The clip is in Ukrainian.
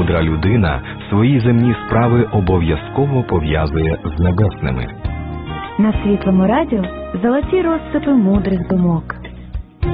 мудра людина свої земні справи обов'язково пов'язує з небесними. На Світлому радіо золоті розсипи мудрих думок.